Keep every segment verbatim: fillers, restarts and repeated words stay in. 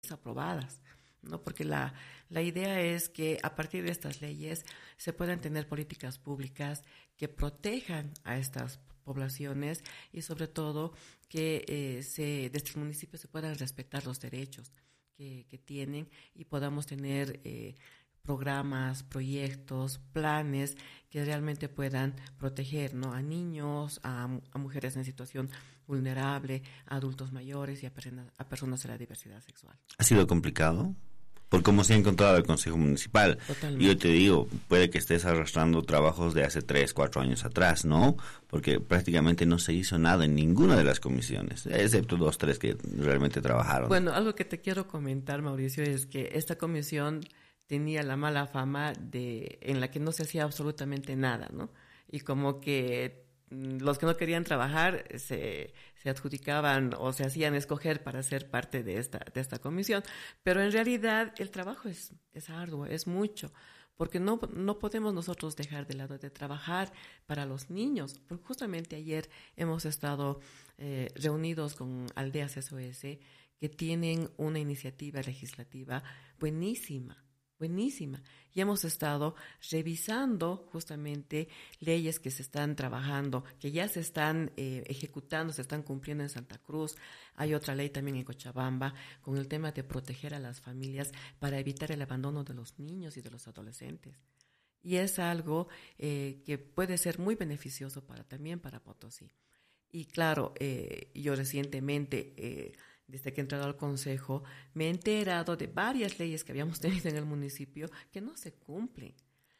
aprobadas, ¿no? Porque la, la idea es que a partir de estas leyes se puedan tener políticas públicas que protejan a estas poblaciones y sobre todo que eh, se, desde el municipio se puedan respetar los derechos que, que tienen y podamos tener eh, programas, proyectos, planes que realmente puedan proteger, ¿no? A niños, a, a mujeres en situación vulnerable, a adultos mayores y a personas, a personas de la diversidad sexual. ¿Ha sido complicado? Por cómo se ha encontrado el Consejo Municipal. Totalmente. Yo te digo, puede que estés arrastrando trabajos de hace tres, cuatro años atrás, ¿no? Porque prácticamente no se hizo nada en ninguna de las comisiones, excepto dos, tres que realmente trabajaron. Bueno, algo que te quiero comentar, Mauricio, es que esta comisión tenía la mala fama de en la que no se hacía absolutamente nada, ¿no? Y como que los que no querían trabajar se, se adjudicaban o se hacían escoger para ser parte de esta, de esta comisión. Pero en realidad el trabajo es, es arduo, es mucho, porque no, no podemos nosotros dejar de lado de trabajar para los niños. Porque justamente ayer hemos estado eh, reunidos con Aldeas S O S que tienen una iniciativa legislativa buenísima. Buenísima. Y hemos estado revisando justamente leyes que se están trabajando, que ya se están eh, ejecutando, se están cumpliendo en Santa Cruz. Hay otra ley también en Cochabamba con el tema de proteger a las familias para evitar el abandono de los niños y de los adolescentes. Y es algo eh, que puede ser muy beneficioso para también para Potosí. Y claro, eh, yo recientemente... Eh, Desde que he entrado al Consejo, me he enterado de varias leyes que habíamos tenido en el municipio que no se cumplen.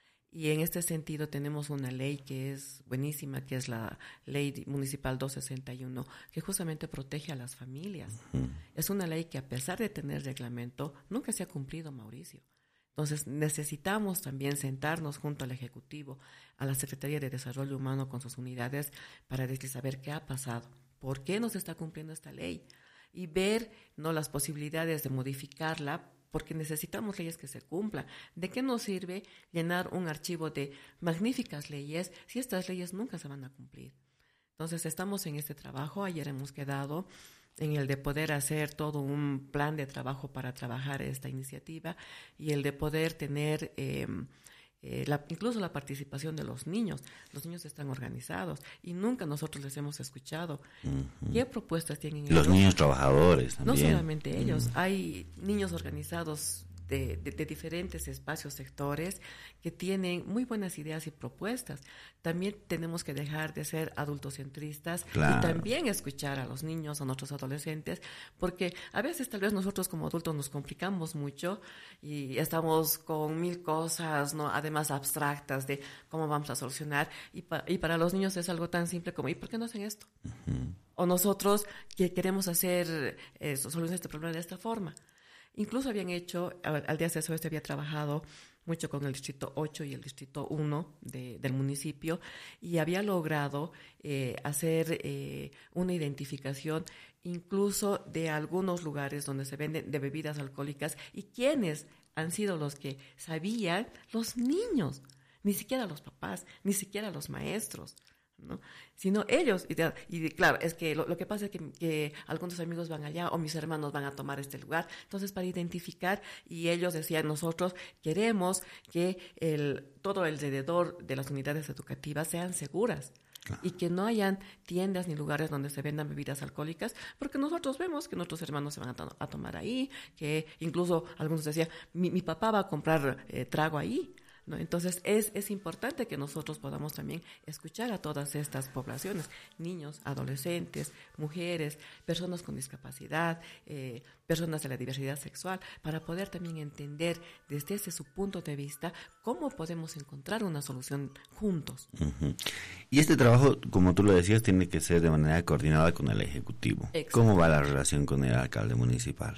Y en este sentido tenemos una ley que es buenísima, que es la Ley Municipal doscientos sesenta y uno, que justamente protege a las familias. Uh-huh. Es una ley que a pesar de tener reglamento, nunca se ha cumplido, Mauricio. Entonces necesitamos también sentarnos junto al Ejecutivo, a la Secretaría de Desarrollo Humano con sus unidades, para decirles saber qué ha pasado, por qué no se está cumpliendo esta ley. Y ver no las posibilidades de modificarla, porque necesitamos leyes que se cumplan. ¿De qué nos sirve llenar un archivo de magníficas leyes si estas leyes nunca se van a cumplir? Entonces estamos en este trabajo. Ayer hemos quedado en el de poder hacer todo un plan de trabajo para trabajar esta iniciativa y el de poder tener... Eh, Eh, la, incluso la participación de los niños. Los niños están organizados y nunca nosotros les hemos escuchado. Uh-huh. ¿Qué propuestas tienen ellos? Los niños trabajadores también. No solamente ellos, uh-huh. Hay niños organizados de, de, de diferentes espacios, sectores, que tienen muy buenas ideas y propuestas. También tenemos que dejar de ser adultocentristas, claro, y también escuchar a los niños, a nuestros adolescentes, porque a veces tal vez nosotros como adultos nos complicamos mucho y estamos con mil cosas, ¿no? Además abstractas de cómo vamos a solucionar, y, pa- y para los niños es algo tan simple como ¿y por qué no hacen esto? Uh-huh. O nosotros que queremos hacer eh, solucionar este problema de esta forma. Incluso habían hecho, Aldeas S O S había trabajado mucho con el Distrito ocho y el Distrito uno de, del municipio y había logrado eh, hacer eh, una identificación incluso de algunos lugares donde se venden de bebidas alcohólicas y quiénes han sido los que sabían, los niños, ni siquiera los papás, ni siquiera los maestros, ¿no? Sino ellos, y, de, y de, claro, es que lo, lo que pasa es que, que algunos amigos van allá o mis hermanos van a tomar este lugar, entonces para identificar, y ellos decían, nosotros queremos que el, todo alrededor de las unidades educativas sean seguras. Claro. Y que no hayan tiendas ni lugares donde se vendan bebidas alcohólicas, porque nosotros vemos que nuestros hermanos se van a, to- a tomar ahí, que incluso algunos decían, mi, mi papá va a comprar eh, trago ahí, ¿no? Entonces es, es importante que nosotros podamos también escuchar a todas estas poblaciones, niños, adolescentes, mujeres, personas con discapacidad, eh, personas de la diversidad sexual, para poder también entender desde ese su punto de vista cómo podemos encontrar una solución juntos. Uh-huh. Y este trabajo, como tú lo decías, tiene que ser de manera coordinada con el Ejecutivo. ¿Cómo va la relación con el alcalde municipal?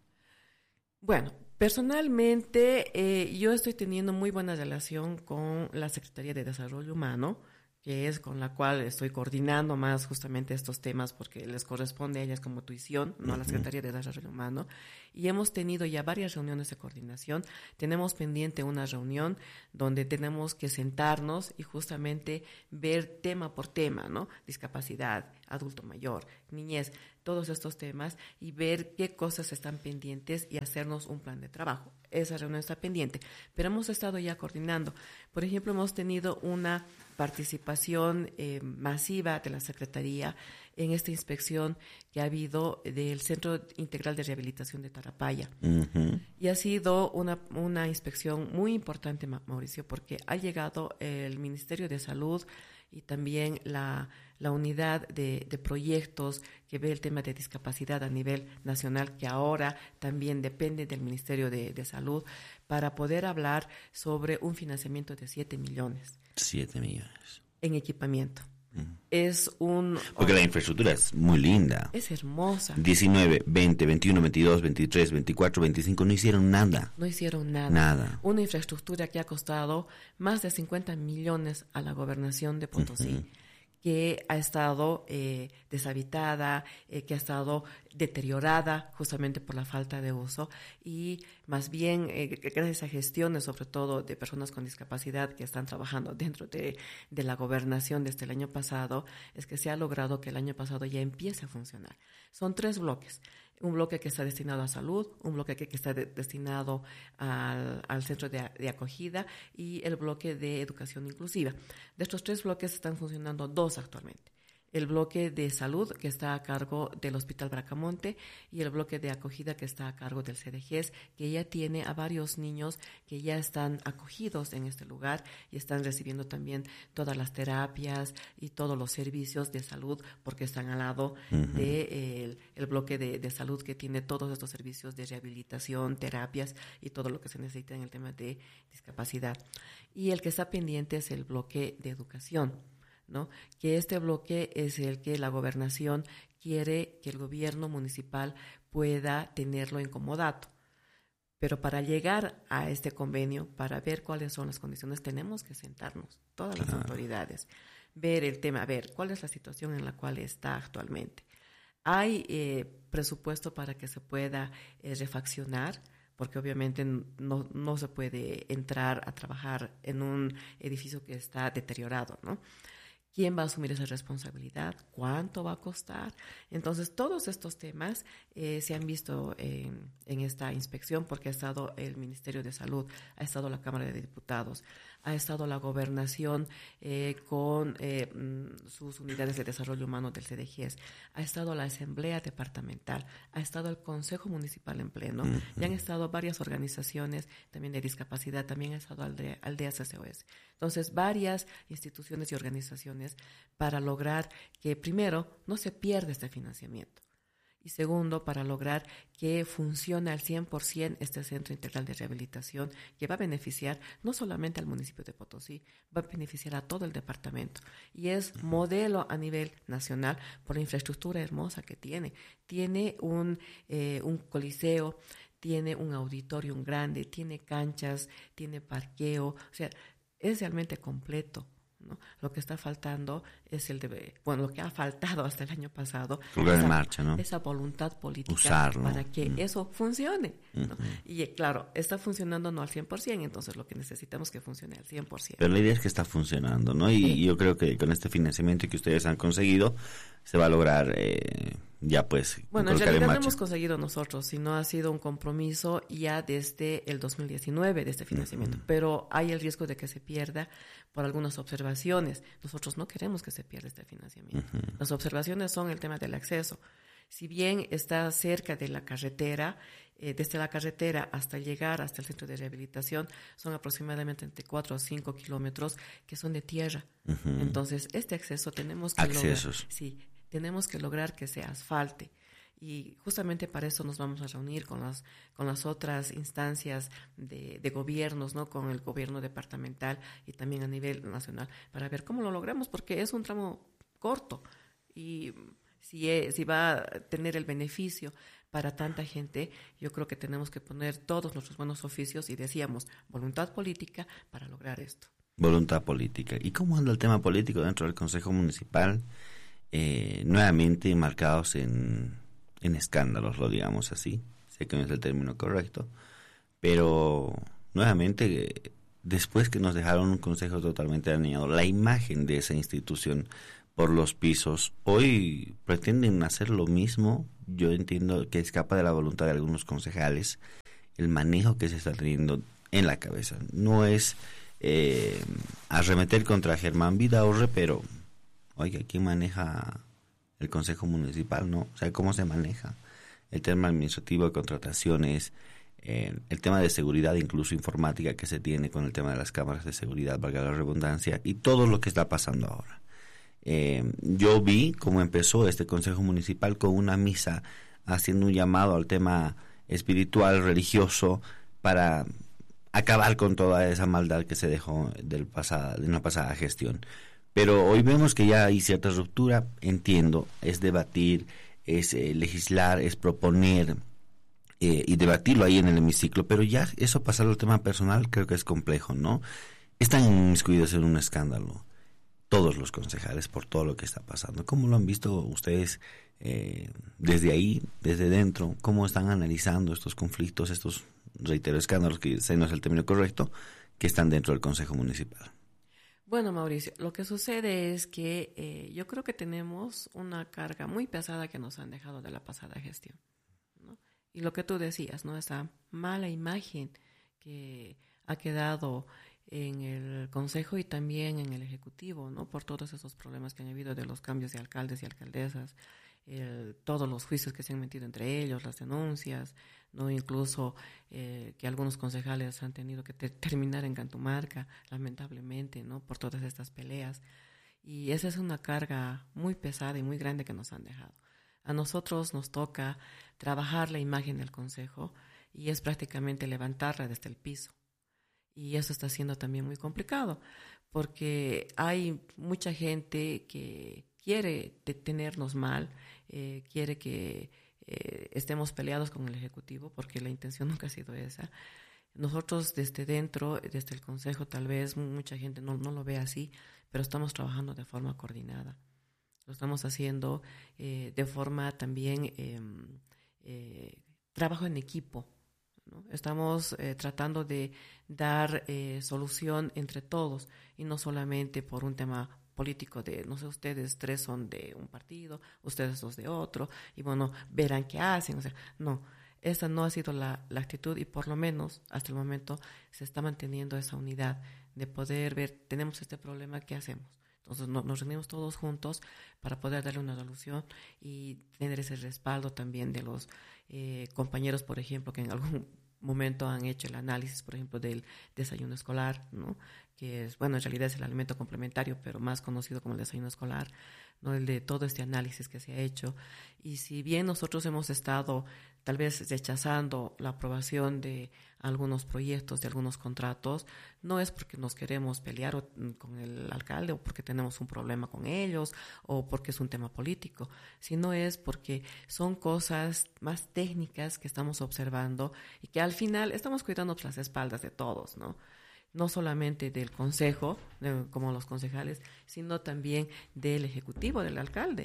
Bueno, personalmente, eh, yo estoy teniendo muy buena relación con la Secretaría de Desarrollo Humano, que es con la cual estoy coordinando más justamente estos temas porque les corresponde a ellas como tuición, no a la Secretaría de Desarrollo Humano, y hemos tenido ya varias reuniones de coordinación. Tenemos pendiente una reunión donde tenemos que sentarnos y justamente ver tema por tema, ¿no? Discapacidad, adulto mayor, niñez, todos estos temas y ver qué cosas están pendientes y hacernos un plan de trabajo. Esa reunión está pendiente, pero hemos estado ya coordinando. Por ejemplo, hemos tenido una participación eh, masiva de la Secretaría en esta inspección que ha habido del Centro Integral de Rehabilitación de Tarapaya. Uh-huh. Y ha sido una, una inspección muy importante, Mauricio, porque ha llegado el Ministerio de Salud y también la, la unidad de, de proyectos que ve el tema de discapacidad a nivel nacional, que ahora también depende del Ministerio de, de Salud, para poder hablar sobre un financiamiento de siete millones. siete millones. En equipamiento. Uh-huh. Es un... Porque la infraestructura es muy linda. Es hermosa. diecinueve, veinte, veintiuno, veintidós, veintitrés, veinticuatro, veinticinco, no hicieron nada. No hicieron nada. Nada. Una infraestructura que ha costado más de cincuenta millones a la gobernación de Potosí. Uh-huh. Que ha estado eh, deshabitada, eh, que ha estado deteriorada justamente por la falta de uso y más bien eh, gracias a gestiones sobre todo de personas con discapacidad que están trabajando dentro de, de la gobernación desde el año pasado, es que se ha logrado que el año pasado ya empiece a funcionar. Son tres bloques. Un bloque que está destinado a salud, un bloque que, que está de, destinado al, al centro de, de acogida y el bloque de educación inclusiva. De estos tres bloques están funcionando dos actualmente. El bloque de salud, que está a cargo del Hospital Bracamonte, y el bloque de acogida, que está a cargo del C D G E S, que ya tiene a varios niños que ya están acogidos en este lugar y están recibiendo también todas las terapias y todos los servicios de salud, porque están al lado uh-huh. del de, el bloque de, de salud que tiene todos estos servicios de rehabilitación, terapias y todo lo que se necesita en el tema de discapacidad. Y el que está pendiente es el bloque de educación, ¿no? Que este bloque es el que la gobernación quiere que el gobierno municipal pueda tenerlo en comodato. Pero para llegar a este convenio, para ver cuáles son las condiciones, tenemos que sentarnos, todas las claro. autoridades, ver el tema, ver cuál es la situación en la cual está actualmente. Hay eh, presupuesto para que se pueda eh, refaccionar, porque obviamente no, no se puede entrar a trabajar en un edificio que está deteriorado, ¿no? ¿Quién va a asumir esa responsabilidad? ¿Cuánto va a costar? Entonces, todos estos temas eh, se han visto en, en esta inspección porque ha estado el Ministerio de Salud, ha estado la Cámara de Diputados, ha estado la Gobernación eh, con eh, sus unidades de desarrollo humano del C D G E S, ha estado la Asamblea Departamental, ha estado el Consejo Municipal en pleno, uh-huh. y han estado varias organizaciones también de discapacidad, también ha estado Aldea, Aldea C C O S. Entonces, varias instituciones y organizaciones para lograr que, primero, no se pierda este financiamiento. Y segundo, para lograr que funcione al cien por ciento este Centro Integral de Rehabilitación, que va a beneficiar no solamente al municipio de Potosí, va a beneficiar a todo el departamento. Y es modelo a nivel nacional por la infraestructura hermosa que tiene. Tiene un, eh, un coliseo, tiene un auditorium grande, tiene canchas, tiene parqueo, o sea, es realmente completo, ¿no? Lo que está faltando es el de, bueno, lo que ha faltado hasta el año pasado, esa, esa, marcha, ¿no? esa voluntad política Usarlo. Para que mm. eso funcione, ¿no? Uh-huh. Y claro, está funcionando no al cien por ciento, entonces lo que necesitamos es que funcione al cien por ciento. Pero la idea es que está funcionando, ¿no? Y sí. yo creo que con este financiamiento que ustedes han conseguido, se va a lograr eh, ya pues... Bueno, en realidad no hemos conseguido nosotros, sino ha sido un compromiso ya desde el dos mil diecinueve de este financiamiento, uh-huh. pero hay el riesgo de que se pierda por algunas observaciones. Nosotros no queremos que se pierda este financiamiento. Uh-huh. Las observaciones son el tema del acceso. Si bien está cerca de la carretera, eh, desde la carretera hasta llegar hasta el centro de rehabilitación, son aproximadamente entre cuatro o cinco kilómetros que son de tierra. Uh-huh. Entonces, este acceso tenemos que Accesos. lograr... Sí, tenemos que lograr que se asfalte. Y justamente para eso nos vamos a reunir con las con las otras instancias de, de gobiernos, ¿no? Con el gobierno departamental y también a nivel nacional, para ver cómo lo logramos, porque es un tramo corto y si, es, si va a tener el beneficio para tanta gente, yo creo que tenemos que poner todos nuestros buenos oficios y decíamos, voluntad política para lograr esto. Voluntad política. ¿Y cómo anda el tema político dentro del Consejo Municipal? Eh, nuevamente marcados en, en escándalos, lo digamos así. Sé que no es el término correcto, pero nuevamente, después que nos dejaron un consejo totalmente dañado, la imagen de esa institución por los pisos. Hoy pretenden hacer lo mismo. Yo entiendo que escapa de la voluntad de algunos concejales el manejo que se está teniendo en la cabeza. No es eh, arremeter contra Germán Vidaurre, pero oiga, ¿quién maneja el Consejo Municipal? ¿No? O sea, ¿cómo se maneja el tema administrativo de contrataciones, eh, el tema de seguridad, incluso informática que se tiene con el tema de las cámaras de seguridad, valga la redundancia, y todo lo que está pasando ahora? Eh, yo vi cómo empezó este Consejo Municipal con una misa haciendo un llamado al tema espiritual, religioso, para acabar con toda esa maldad que se dejó del pasada, de una pasada gestión. Pero hoy vemos que ya hay cierta ruptura. Entiendo, es debatir, es eh, legislar, es proponer eh, y debatirlo ahí en el hemiciclo, pero ya eso pasarlo al tema personal creo que es complejo, ¿no? Están inmiscuidos en un escándalo todos los concejales por todo lo que está pasando. ¿Cómo lo han visto ustedes eh, desde ahí, desde dentro? ¿Cómo están analizando estos conflictos, estos, reitero, escándalos, que ese no es el término correcto, que están dentro del Consejo Municipal? Bueno, Mauricio, lo que sucede es que eh, yo creo que tenemos una carga muy pesada que nos han dejado de la pasada gestión, ¿no? Y lo que tú decías, ¿no? Esa mala imagen que ha quedado en el Consejo y también en el Ejecutivo, ¿no? Por todos esos problemas que han habido de los cambios de alcaldes y alcaldesas, el, todos los juicios que se han metido entre ellos, las denuncias, ¿no? Incluso eh, que algunos concejales han tenido que te, terminar en Cantumarca, lamentablemente, ¿no? Por todas estas peleas. Y esa es una carga muy pesada y muy grande que nos han dejado. A nosotros nos toca trabajar la imagen del Consejo y es prácticamente levantarla desde el piso. Y eso está siendo también muy complicado, porque hay mucha gente que quiere tenernos mal, eh, quiere que eh, estemos peleados con el Ejecutivo, porque la intención nunca ha sido esa. Nosotros desde dentro, desde el Consejo, tal vez mucha gente no, no lo ve así, pero estamos trabajando de forma coordinada. Lo estamos haciendo eh, de forma también eh, eh, trabajo en equipo, ¿no? Estamos eh, tratando de dar eh, solución entre todos y no solamente por un tema político de, no sé, ustedes tres son de un partido, ustedes dos de otro, y bueno, verán qué hacen. O sea, no, esa no ha sido la, la actitud y por lo menos hasta el momento se está manteniendo esa unidad de poder ver, tenemos este problema, ¿qué hacemos? Entonces no, nos reunimos todos juntos para poder darle una solución y tener ese respaldo también de los eh, compañeros, por ejemplo, que en algún momento han hecho el análisis, por ejemplo, del desayuno escolar, ¿no? Que es, bueno, en realidad es el alimento complementario, pero más conocido como el desayuno escolar, ¿no? El de todo este análisis que se ha hecho. Y si bien nosotros hemos estado tal vez rechazando la aprobación de algunos proyectos, de algunos contratos, no es porque nos queremos pelear o, con el alcalde o porque tenemos un problema con ellos o porque es un tema político, sino es porque son cosas más técnicas que estamos observando y que al final estamos cuidando las espaldas de todos, ¿no? No solamente del consejo, de, como los concejales, sino también del ejecutivo, del alcalde.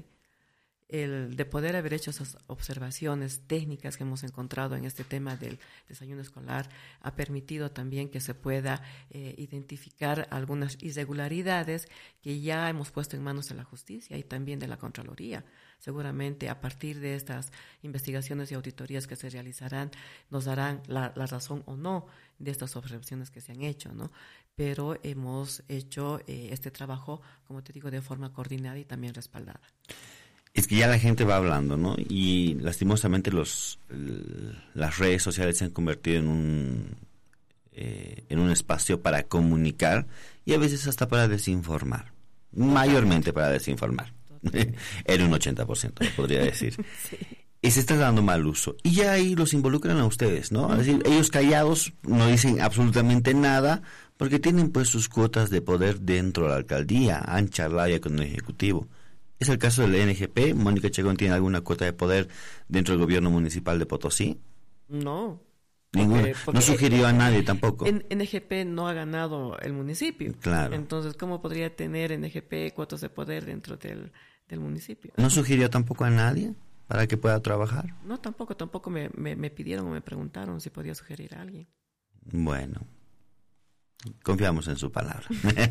El de poder haber hecho esas observaciones técnicas que hemos encontrado en este tema del desayuno escolar ha permitido también que se pueda eh, identificar algunas irregularidades que ya hemos puesto en manos de la justicia y también de la Contraloría. Seguramente a partir de estas investigaciones y auditorías que se realizarán nos darán la, la razón o no de estas observaciones que se han hecho, ¿no? Pero hemos hecho eh, este trabajo, como te digo, de forma coordinada y también respaldada. Es que ya la gente va hablando, ¿no? Y lastimosamente los las redes sociales se han convertido en un eh, en un espacio para comunicar y a veces hasta para desinformar, mayormente para desinformar. En un ochenta por ciento, podría decir. Sí. Y se está dando mal uso. Y ya ahí los involucran a ustedes, ¿no? Es decir, ellos callados no dicen absolutamente nada porque tienen pues sus cuotas de poder dentro de la alcaldía, han charlado ya con el ejecutivo. ¿Es el caso del N G P? ¿Mónica Chacón tiene alguna cuota de poder dentro del gobierno municipal de Potosí? No. Ninguna. Porque, porque no sugirió a nadie tampoco. En, N G P no ha ganado el municipio. Claro. Entonces, ¿cómo podría tener N G P cuotas de poder dentro del, del municipio? ¿No sugirió tampoco a nadie para que pueda trabajar? No, tampoco. Tampoco me, me, me pidieron o me preguntaron si podía sugerir a alguien. Bueno. Confiamos en su palabra.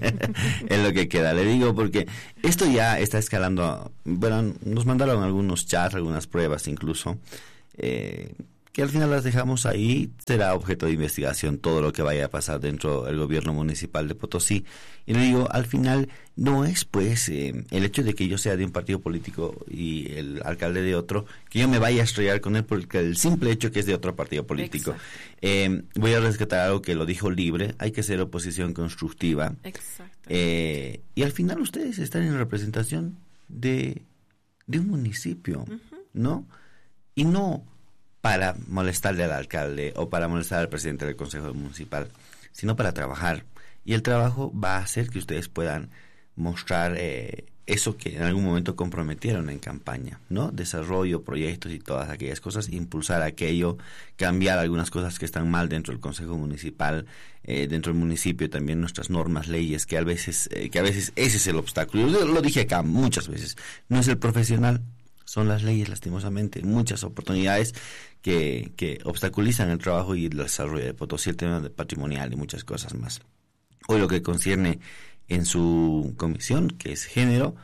Es lo que queda. Le digo porque esto ya está escalando. Bueno, nos mandaron algunos chats, algunas pruebas incluso, eh, que al final las dejamos ahí. Será objeto de investigación todo lo que vaya a pasar dentro del gobierno municipal de Potosí. Y le digo, al final no es pues eh, el hecho de que yo sea de un partido político y el alcalde de otro, que yo me vaya a estrellar con él porque el simple hecho que es de otro partido político. Eh, voy a rescatar algo que lo dijo Libre, hay que hacer oposición constructiva. Eh, y al final ustedes están en representación de, de un municipio, uh-huh. ¿no? Y no para molestarle al alcalde o para molestar al presidente del Consejo Municipal, sino para trabajar. Y el trabajo va a hacer que ustedes puedan mostrar eh, eso que en algún momento comprometieron en campaña, ¿no? Desarrollo, proyectos y todas aquellas cosas, impulsar aquello, cambiar algunas cosas que están mal dentro del Consejo Municipal, eh, dentro del municipio, también nuestras normas, leyes, que a veces, eh, que a veces ese es el obstáculo. Yo lo dije acá muchas veces, no es el profesional, son las leyes, lastimosamente, muchas oportunidades que, que obstaculizan el trabajo y el desarrollo de Potosí, el tema de patrimonial y muchas cosas más. Hoy lo que concierne en su comisión, que es género,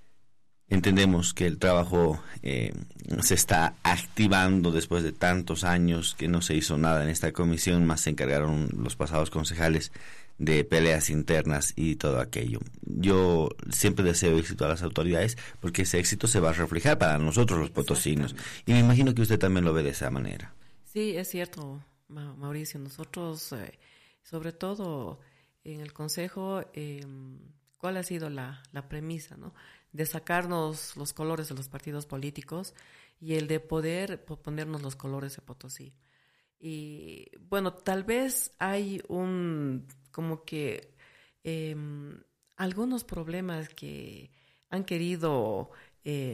entendemos que el trabajo eh, se está activando después de tantos años que no se hizo nada en esta comisión, más se encargaron los pasados concejales de peleas internas y todo aquello. Yo siempre deseo éxito a las autoridades porque ese éxito se va a reflejar para nosotros los potosinos. Y me imagino que usted también lo ve de esa manera. Sí, es cierto, Mauricio. Nosotros, eh, sobre todo en el Consejo, eh, ¿cuál ha sido la, la premisa, ¿no? De sacarnos los colores de los partidos políticos y el de poder ponernos los colores de Potosí. Y bueno, tal vez hay un, como que, eh, algunos problemas que han querido eh,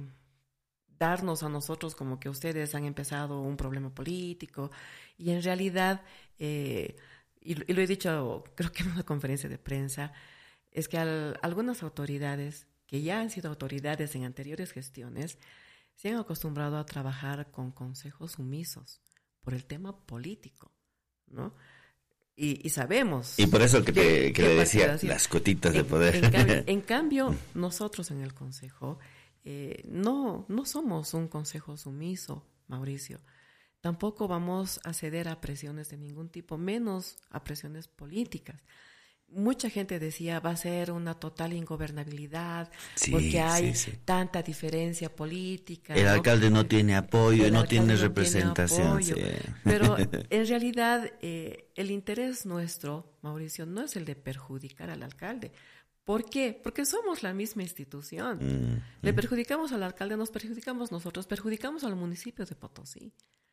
darnos a nosotros como que ustedes han empezado un problema político y en realidad, eh, y, y lo he dicho creo que en una conferencia de prensa, es que al, algunas autoridades que ya han sido autoridades en anteriores gestiones se han acostumbrado a trabajar con consejos sumisos por el tema político, ¿no? Y, y sabemos... Y por eso que, te, que le decía, las cotitas en, de poder. En cambio, en cambio nosotros en el Consejo eh, no, no somos un consejo sumiso, Mauricio. Tampoco vamos a ceder a presiones de ningún tipo, menos a presiones políticas. Mucha gente decía va a ser una total ingobernabilidad sí, porque hay sí, sí. tanta diferencia política. El ¿no? alcalde no tiene apoyo, no tiene no representación. Tiene sí. Pero en realidad eh, el interés nuestro, Mauricio, no es el de perjudicar al alcalde. ¿Por qué? Porque somos la misma institución. Mm, Le mm. perjudicamos al alcalde, nos perjudicamos nosotros, perjudicamos al municipio de Potosí.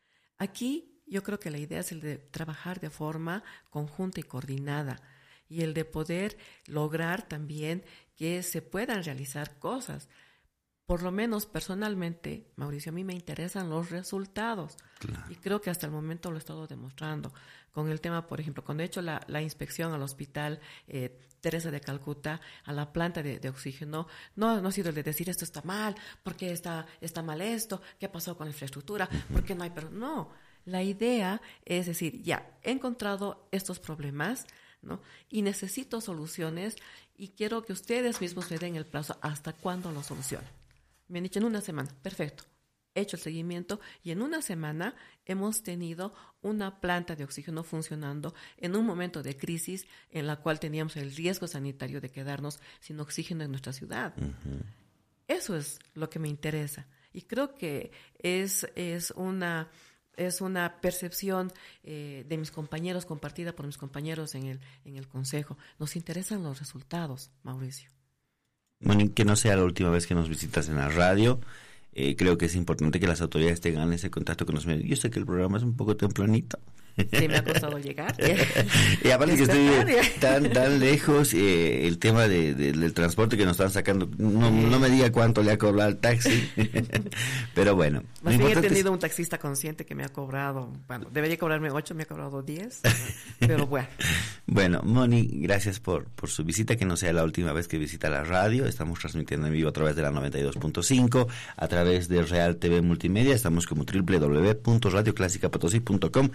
Aquí yo creo que la idea es el de trabajar de forma conjunta y coordinada. Y el de poder lograr también que se puedan realizar cosas. Por lo menos personalmente, Mauricio, a mí me interesan los resultados. Claro. Y creo que hasta el momento lo he estado demostrando. Con el tema, por ejemplo, cuando he hecho la, la inspección al hospital eh, Teresa de Calcuta, a la planta de, de oxígeno, no, no ha sido el de decir esto está mal, ¿por qué está, está mal esto? ¿Qué pasó con la infraestructura? Uh-huh. ¿Por qué no hay? Pero no, la idea es decir, ya, he encontrado estos problemas, ¿no? Y necesito soluciones y quiero que ustedes mismos me den el plazo hasta cuándo lo solucionen. Me han dicho en una semana, perfecto. He hecho el seguimiento y en una semana hemos tenido una planta de oxígeno funcionando en un momento de crisis en la cual teníamos el riesgo sanitario de quedarnos sin oxígeno en nuestra ciudad. Uh-huh. Eso es lo que me interesa y creo que es, es una... es una percepción eh, de mis compañeros, compartida por mis compañeros en el, en el Consejo. Nos interesan los resultados, Mauricio. Bueno, que no sea la última vez que nos visitas en la radio. Eh, creo que es importante que las autoridades tengan ese contacto con los medios. Yo sé que el programa es un poco tempranito. Sí, me ha costado llegar. Y aparte que estoy tan tan lejos, eh, el tema de, de, del transporte que nos están sacando, no, no me diga cuánto le ha cobrado el taxi, pero bueno. Más bien he tenido es... un taxista consciente que me ha cobrado, bueno, debería cobrarme ocho, me ha cobrado diez, pero bueno. Bueno, Moni, gracias por, por su visita, que no sea la última vez que visita la radio. Estamos transmitiendo en vivo a través de la noventa y dos punto cinco, a través de Real T V Multimedia, estamos como doble u doble u doble u punto radio clásica potosí punto com, en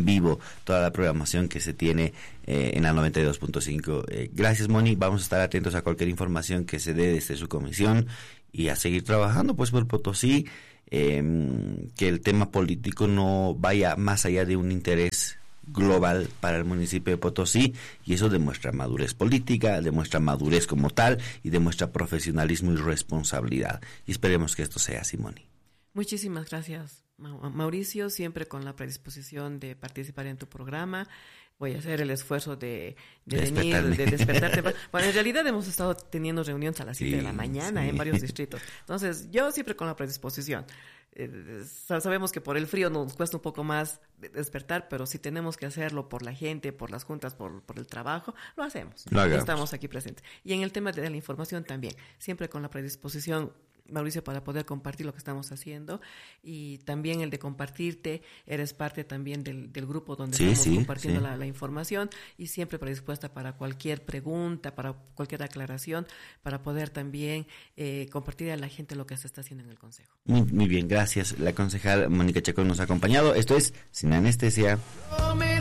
en vivo toda la programación que se tiene eh, en la noventa y dos punto cinco. Eh, gracias, Moni, vamos a estar atentos a cualquier información que se dé desde su comisión y a seguir trabajando pues por Potosí, eh, que el tema político no vaya más allá de un interés global para el municipio de Potosí, y eso demuestra madurez política, demuestra madurez como tal y demuestra profesionalismo y responsabilidad, y esperemos que esto sea así, Moni. Muchísimas gracias, Mauricio, siempre con la predisposición de participar en tu programa. Voy a hacer el esfuerzo de, de venir, de despertarte. Bueno, en realidad hemos estado teniendo reuniones a las siete sí, de la mañana sí. en varios distritos. Entonces, yo siempre con la predisposición. Eh, sabemos que por el frío nos cuesta un poco más despertar, pero si tenemos que hacerlo por la gente, por las juntas, por, por el trabajo, lo hacemos. Lo estamos aquí presentes. Y en el tema de la información también, siempre con la predisposición, Mauricio, para poder compartir lo que estamos haciendo, y también el de compartirte, eres parte también del, del grupo donde sí, estamos sí, compartiendo sí. La, la información, y siempre predispuesta para cualquier pregunta, para cualquier aclaración, para poder también eh, compartir a la gente lo que se está haciendo en el Consejo. Muy, muy bien, gracias. La concejal Mónica Chacón nos ha acompañado. Esto es Sin Anestesia.